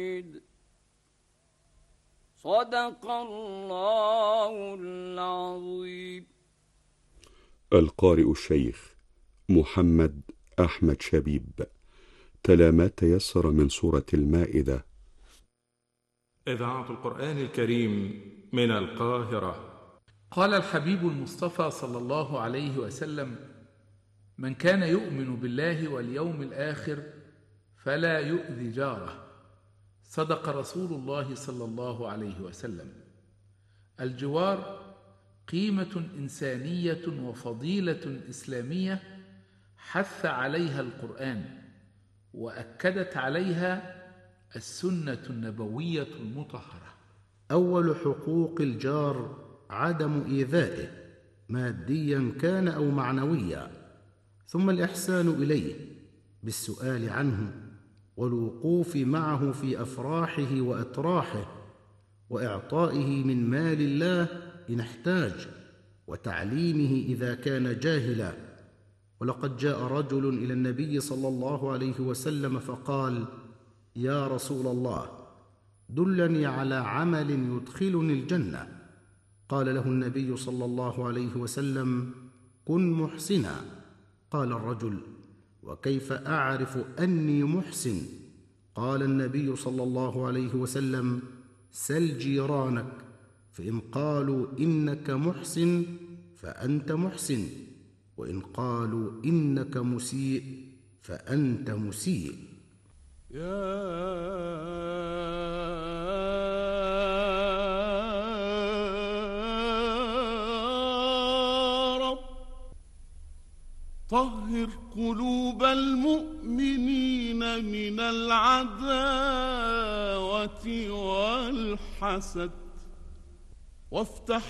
صدق الله العظيم. القارئ الشيخ محمد أحمد شبيب تلا ما تيسر من سورة المائدة. إذاعة القرآن الكريم من القاهرة. قال الحبيب المصطفى صلى الله عليه وسلم: من كان يؤمن بالله واليوم الآخر فلا يؤذي جاره. صدق رسول الله صلى الله عليه وسلم. الجوار قيمة إنسانية وفضيلة إسلامية حث عليها القرآن، وأكدت عليها السنة النبوية المطهرة. أول حقوق الجار عدم إيذائه ماديا كان أو معنويا، ثم الإحسان إليه بالسؤال عنه والوقوف معه في أفراحه وأتراحه، وإعطائه من مال الله إن احتاج، وتعليمه إذا كان جاهلا. ولقد جاء رجل إلى النبي صلى الله عليه وسلم فقال: يا رسول الله، دلني على عمل يدخلني الجنة. قال له النبي صلى الله عليه وسلم: كن محسنا. قال الرجل: وكيف أعرف أني محسن؟ قال النبي صلى الله عليه وسلم: سل جيرانك، فإن قالوا إنك محسن فأنت محسن، وإن قالوا إنك مسيء فأنت مسيء. يا رب طهر قلوب المؤمنين من العداوة والحسد، وافتح